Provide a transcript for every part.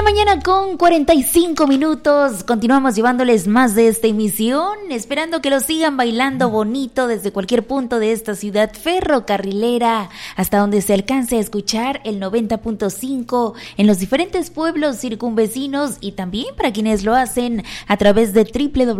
mañana con 45 minutos. Continuamos llevándoles más de esta emisión, esperando que lo sigan bailando bonito desde cualquier punto de esta ciudad ferrocarrilera, hasta donde se alcance a escuchar el 90.5 en los diferentes pueblos circunvecinos, y también para quienes lo hacen a través de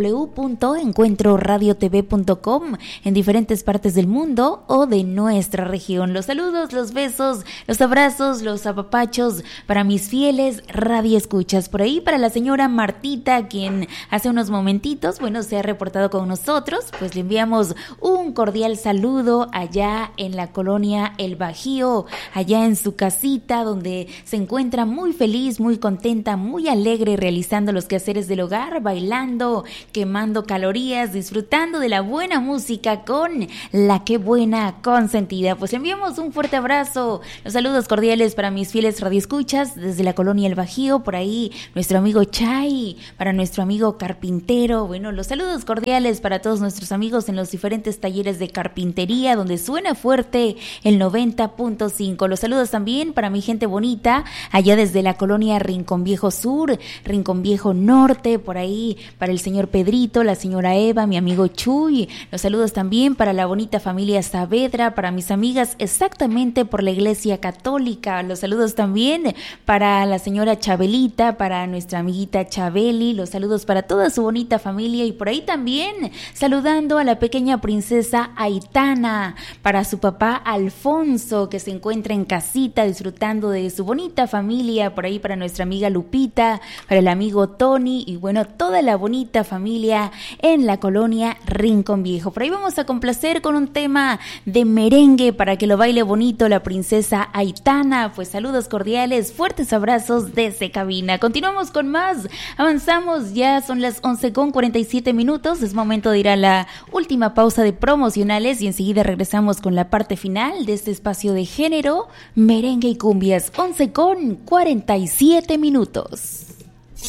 www.encuentroradiotv.com en diferentes partes del mundo o de nuestra región. Los saludos, los besos, los abrazos, los apapachos para mis fieles radioescuchas. Por ahí para la señora Martita, quien hace unos momentitos, se ha reportado con nosotros, pues le enviamos un cordial saludo allá en la colonia El Bajío, allá en su casita, donde se encuentra muy feliz, muy contenta, muy alegre, realizando los quehaceres del hogar, bailando, quemando calorías, disfrutando de la buena música con la que buena consentida. Pues le enviamos un fuerte abrazo, los saludos cordiales para mis fieles radioescuchas desde la colonia El Bajío. Por ahí nuestro amigo Chay, para nuestro amigo carpintero. Los saludos cordiales para todos nuestros amigos en los diferentes talleres de carpintería, donde suena fuerte el 90.5. Los saludos también para mi gente bonita allá desde la colonia Rincón Viejo Sur, Rincón Viejo Norte, por ahí para el señor Pedrito, la señora Eva, mi amigo Chuy. Los saludos también para la bonita familia Saavedra, para mis amigas exactamente por la Iglesia Católica. Los saludos también para la señora Chabelita, para nuestra amiguita Chabeli. Los saludos para toda su bonita familia, y por ahí también saludando a la pequeña princesa Aitana, para su papá Alfonso, que se encuentra en casita disfrutando de su bonita familia. Por ahí para nuestra amiga Lupita, para el amigo Tony, y toda la bonita familia en la colonia Rincón Viejo. Por ahí vamos a complacer con un tema de merengue para que lo baile bonito la princesa Aitana. Pues saludos cordiales, fuertes abrazos desde cabina. Continuamos con más, avanzamos, ya son las 11:47. Es momento de ir a la última pausa de promocionales y enseguida regresamos con la parte final de este espacio de género, merengue y cumbias. 11:47.